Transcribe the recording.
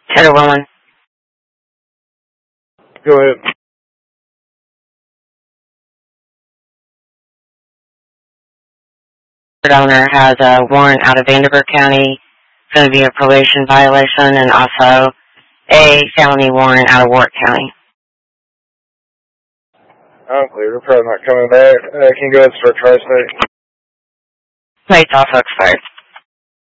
Taylor Willen. Go ahead. The owner has a warrant out of Vanderburgh County. It's going to be a probation violation and also a felony warrant out of Warwick County. I'm clear. We're probably not coming back. Can you go ahead and start tri-state? Plate's also expired.